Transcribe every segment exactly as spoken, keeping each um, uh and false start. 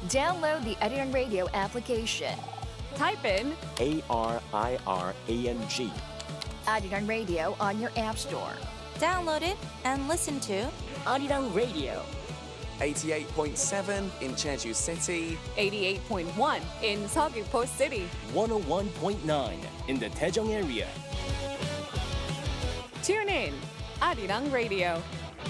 Download the Arirang Radio application. Type in A R I R A N G. Arirang Radio on your app store. Download it and listen to Arirang Radio. eighty-eight point seven in Jeju City. eighty-eight point one in Seogwipo City. one oh one point nine in the Daejeong area. Tune in, Arirang Radio.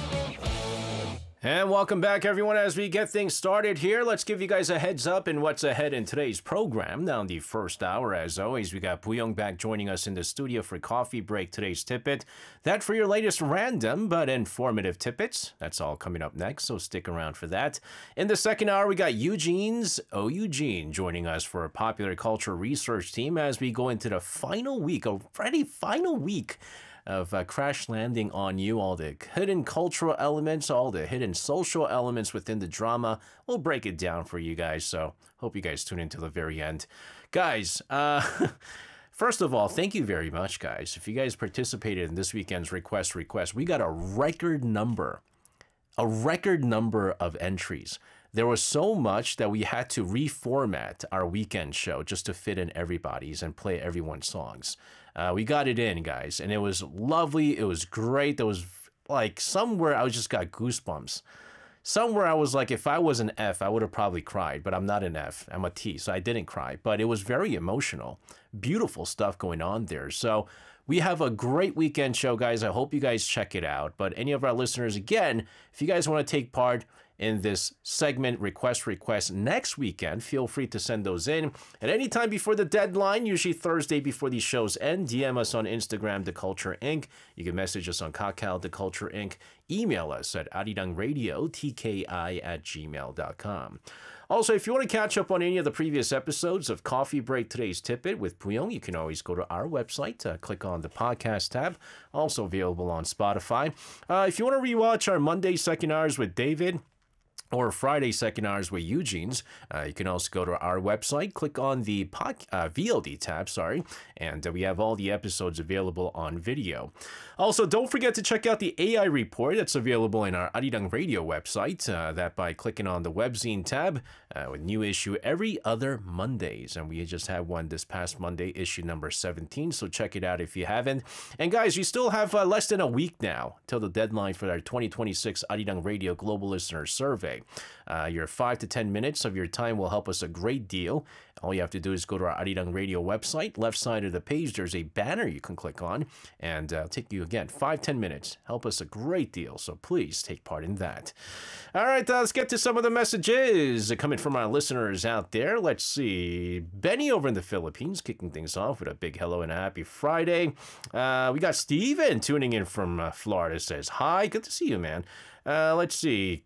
And welcome back, everyone. As we get things started here, let's give you guys a heads up in what's ahead in today's program. Now, in the first hour, as always, we got Boo-young back joining us in the studio for Coffee Break, today's tidbit. That for your latest random but informative tidbits. That's all coming up next, so stick around for that. In the second hour, we got Eugene's Oh Eugene joining us for a popular culture research team as we go into the final week, already final week of uh, Crash Landing on You, all the hidden cultural elements, all the hidden social elements within the drama. We'll break it down for you guys, so hope you guys tune in till the very end. Guys, uh, first of all, thank you very much, guys. If you guys participated in this weekend's Request Request, we got a record number, a record number of entries. There was so much that we had to reformat our weekend show just to fit in everybody's and play everyone's songs. Uh, we got it in, guys, and it was lovely. It was great. There was like somewhere I just got goosebumps. Somewhere I was like, if I was an F, I would have probably cried, but I'm not an F. I'm a T, so I didn't cry. But it was very emotional. Beautiful stuff going on there. So we have a great weekend show, guys. I hope you guys check it out. But any of our listeners, again, if you guys want to take part in this segment, Request Request, next weekend, feel free to send those in at any time before the deadline, usually Thursday before these shows end. D M us on Instagram, The Culture Incorporated. You can message us on Kakao, The Culture Incorporated. Email us at arirangradio, T K I at gmail dot com. Also, if you want to catch up on any of the previous episodes of Coffee Break, today's tidbit with Boo-young, you can always go to our website, uh, click on the podcast tab, also available on Spotify. Uh, if you want to rewatch our Monday second hours with David, or Friday second hours with Eugene's, uh, you can also go to our website, click on the pod, uh, V O D tab, sorry, and uh, we have all the episodes available on video. Also, don't forget to check out the A I report that's available in our Arirang Radio website, uh, that by clicking on the webzine tab, uh, with new issue every other Mondays, and we just had one this past Monday, issue number seventeen, so check it out if you haven't. And guys, you still have uh, less than a week now till the deadline for our twenty twenty-six Arirang Radio Global Listener Survey. Uh, your five to ten minutes of your time will help us a great deal. All you have to do is go to our Arirang Radio website. Left side of the page, there's a banner you can click on, and uh, take you again five ten minutes. Help us a great deal, so please take part in that. All right, uh, let's get to some of the messages coming from our listeners out there. Let's see. Benny over in the Philippines kicking things off with a big hello and a happy Friday. Uh, we got Steven tuning in from uh, Florida. Says, hi, good to see you, man. Uh, let's see.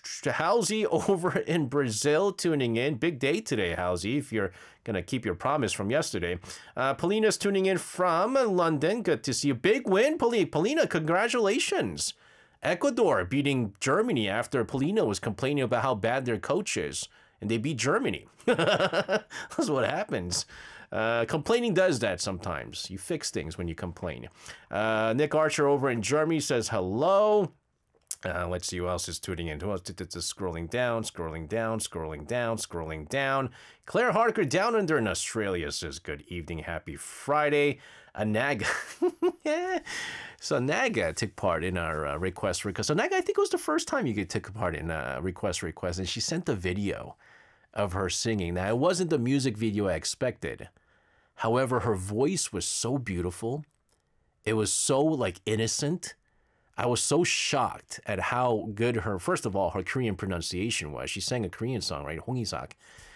Halsey over in Brazil tuning in. Big day today, Halsey, if you're going to keep your promise from yesterday. Uh, Paulina's tuning in from London. Good to see you. Big win, Paulina. Paulina, congratulations. Ecuador beating Germany after Paulina was complaining about how bad their coach is. And they beat Germany. That's what happens. Uh, complaining does that sometimes. You fix things when you complain. Uh, Nick Archer over in Germany says hello. Uh, let's see who else is tuning in. Who else? Scrolling down, scrolling down, scrolling down, scrolling down. Claire Harker down under in Australia says, good evening, happy Friday. Anaga. Yeah. So Naga took part in our uh, request request. So Naga, I think it was the first time you could take part in a uh, request request. And she sent the video of her singing. Now, it wasn't the music video I expected. However, her voice was so beautiful. It was so, like, innocent. I was so shocked at how good her, first of all, her Korean pronunciation was. She sang a Korean song, right? Hongisak.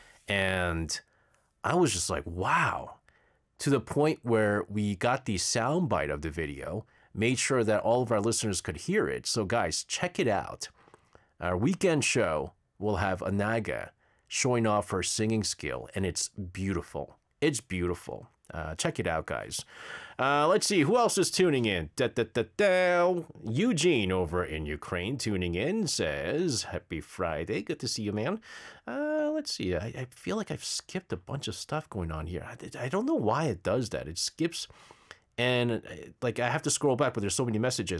And I was just like, wow. To the point where we got the soundbite of the video, made sure that all of our listeners could hear it. So guys, check it out. Our weekend show will have Anaga showing off her singing skill, and it's beautiful. It's beautiful. Uh, check it out, guys. Uh, let's see, who else is tuning in? Da, da, da, da. Eugene over in Ukraine tuning in says, happy Friday. Good to see you, man. Uh, let's see, I, I feel like I've skipped a bunch of stuff going on here. I, I don't know why it does that. It skips, and uh, like I have to scroll back, but there's so many messages.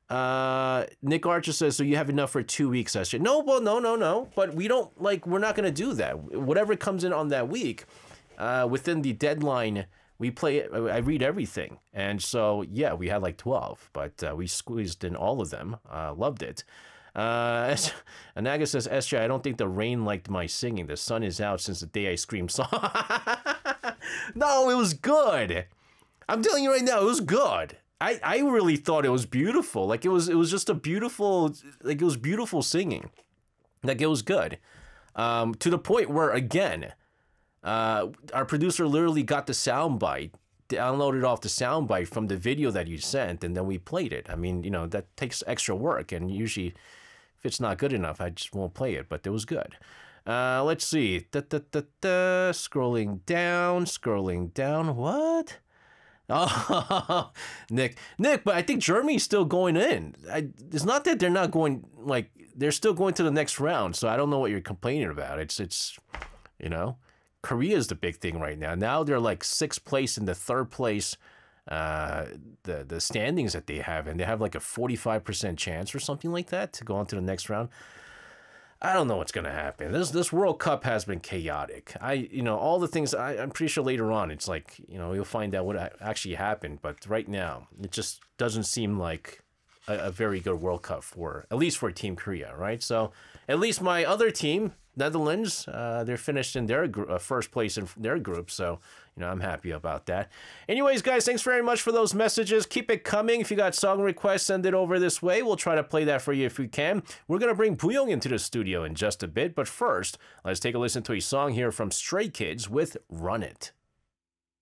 Uh, Nick Archer says, so you have enough for two weeks, S J. No, well, no, no, no. But we don't, like, we're not going to do that. Whatever comes in on that week, uh, within the deadline, we play it. I read everything. And so, yeah, we had like twelve, but uh, we squeezed in all of them. Uh, loved it. Uh, Anaga says, S J, I don't think the rain liked my singing. The sun is out since the day I screamed song. No, it was good. I'm telling you right now, it was good. I, I really thought it was beautiful. Like it was it was just a beautiful like it was beautiful singing. Like it was good. Um, to the point where again, uh, our producer literally got the soundbite, downloaded off the soundbite from the video that you sent, and then we played it. I mean, you know, that takes extra work, and usually if it's not good enough, I just won't play it, but it was good. Uh, let's see. Da, da, da, da. Scrolling down, scrolling down. What? Oh, Nick, Nick, but I think Germany's still going in. I, it's not that they're not going, like, they're still going to the next round, so I don't know what you're complaining about. It's, it's, you know, Korea's the big thing right now. Now they're like sixth place in the third place, uh, the, the standings that they have, and they have like a forty-five percent chance or something like that to go on to the next round. I don't know what's going to happen. This this World Cup has been chaotic. I, you know, all the things, I, I'm pretty sure later on, it's like, you know, you'll find out what actually happened. But right now, it just doesn't seem like a, a very good World Cup for, at least for Team Korea, right? So at least my other team, Netherlands, uh, they're finished in their gr- uh, first place in their group. So, you know, I'm happy about that. Anyways, guys, thanks very much for those messages. Keep it coming. If you got song requests, send it over this way. We'll try to play that for you if we can. We're going to bring Booyoung into the studio in just a bit. But first, let's take a listen to a song here from Stray Kids with Run It.